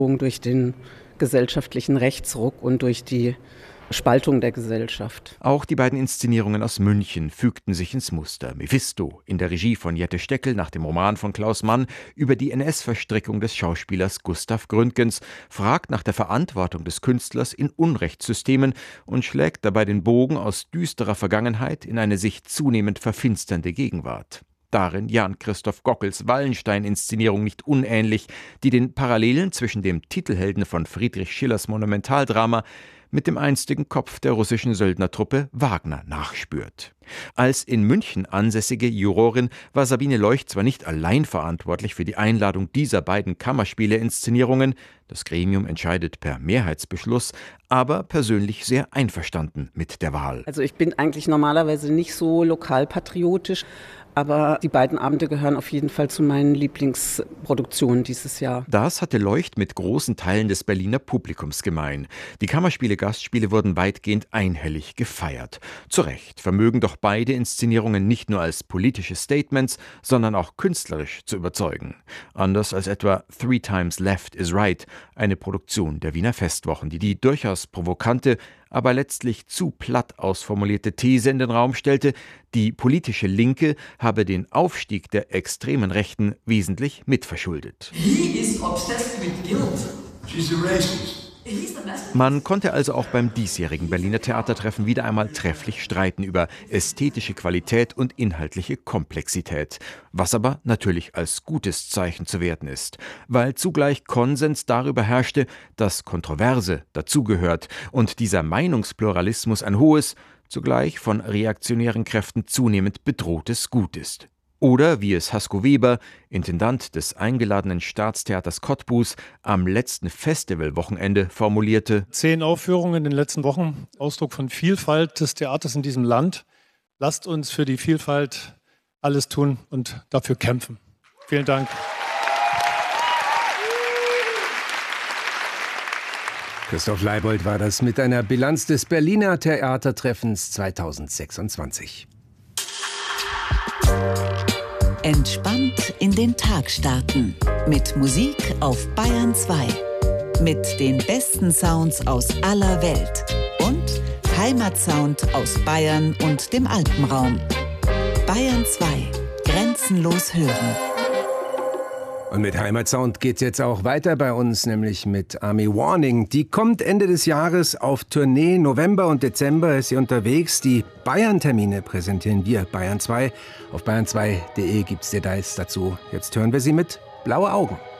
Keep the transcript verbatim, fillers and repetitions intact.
durch den gesellschaftlichen Rechtsruck und durch die Spaltung der Gesellschaft. Auch die beiden Inszenierungen aus München fügten sich ins Muster. Mephisto in der Regie von Jette Steckel nach dem Roman von Klaus Mann über die N S-Verstrickung des Schauspielers Gustav Gründgens, fragt nach der Verantwortung des Künstlers in Unrechtssystemen und schlägt dabei den Bogen aus düsterer Vergangenheit in eine sich zunehmend verfinsternde Gegenwart. Darin Jan-Christoph Gockels Wallenstein-Inszenierung nicht unähnlich, die den Parallelen zwischen dem Titelhelden von Friedrich Schillers Monumentaldrama mit dem einstigen Kopf der russischen Söldnertruppe Wagner nachspürt. Als in München ansässige Jurorin war Sabine Leucht zwar nicht allein verantwortlich für die Einladung dieser beiden Kammerspiele-Inszenierungen, das Gremium entscheidet per Mehrheitsbeschluss, aber persönlich sehr einverstanden mit der Wahl. Also ich bin eigentlich normalerweise nicht so lokalpatriotisch, aber die beiden Abende gehören auf jeden Fall zu meinen Lieblingsproduktionen dieses Jahr. Das hatte Leucht mit großen Teilen des Berliner Publikums gemein. Die Kammerspiele-Gastspiele wurden weitgehend einhellig gefeiert. Zu Recht vermögen doch beide Inszenierungen nicht nur als politische Statements, sondern auch künstlerisch zu überzeugen. Anders als etwa Three Times Left is Right, eine Produktion der Wiener Festwochen, die die durchaus provokante, aber letztlich zu platt ausformulierte These in den Raum stellte, die politische Linke habe den Aufstieg der extremen Rechten wesentlich mitverschuldet. He is obsessed with guilt. She's a racist. Man konnte also auch beim diesjährigen Berliner Theatertreffen wieder einmal trefflich streiten über ästhetische Qualität und inhaltliche Komplexität, was aber natürlich als gutes Zeichen zu werten ist, weil zugleich Konsens darüber herrschte, dass Kontroverse dazugehört und dieser Meinungspluralismus ein hohes, zugleich von reaktionären Kräften zunehmend bedrohtes Gut ist. Oder wie es Hasko Weber, Intendant des eingeladenen Staatstheaters Cottbus, am letzten Festivalwochenende formulierte: Zehn Aufführungen in den letzten Wochen, Ausdruck von Vielfalt des Theaters in diesem Land. Lasst uns für die Vielfalt alles tun und dafür kämpfen. Vielen Dank. Christoph Leibold war das mit einer Bilanz des Berliner Theatertreffens zweitausendsechsundzwanzig. Entspannt in den Tag starten. Mit Musik auf Bayern zwei. Mit den besten Sounds aus aller Welt. Und Heimatsound aus Bayern und dem Alpenraum. Bayern zwei. Grenzenlos hören. Und mit Heimatsound geht's jetzt auch weiter bei uns, nämlich mit Army Warning. Die kommt Ende des Jahres auf Tournee. November und Dezember ist sie unterwegs. Die Bayern-Termine präsentieren wir, Bayern zwei. Auf bayern zwei punkt de gibt's Details dazu. Jetzt hören wir sie mit Blaue Augen.